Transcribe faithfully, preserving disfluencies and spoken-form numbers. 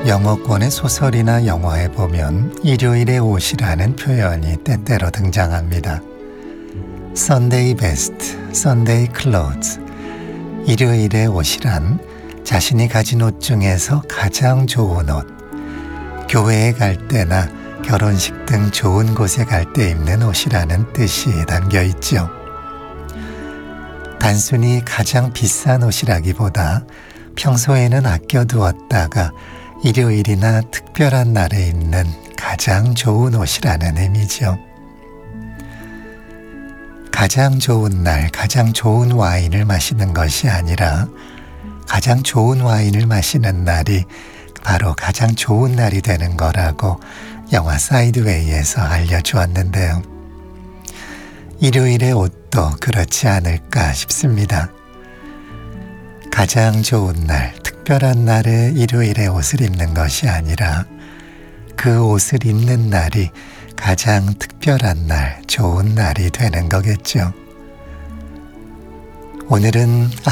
영어권의 소설이나 영화에 보면 일요일의 옷이라는 표현이 때때로 등장합니다. Sunday best, Sunday clothes. 일요일의 옷이란 자신이 가진 옷 중에서 가장 좋은 옷, 교회에 갈 때나 결혼식 등 좋은 곳에 갈 때 입는 옷이라는 뜻이 담겨 있죠. 단순히 가장 비싼 옷이라기보다 평소에는 아껴두었다가 일요일이나 특별한 날에 입는 가장 좋은 옷이라는 의미죠. 가장 좋은 날, 가장 좋은 와인을 마시는 것이 아니라 가장 좋은 와인을 마시는 날이 바로 가장 좋은 날이 되는 거라고 영화 사이드웨이에서 알려주었는데요. 일요일의 옷도 그렇지 않을까 싶습니다. 가장 좋은 날, 특별한 날에 일요일에 옷을 입는 것이 아니라 그 옷을 입는 날이 가장 특별한 날, 좋은 날이 되는 거겠죠. 오늘은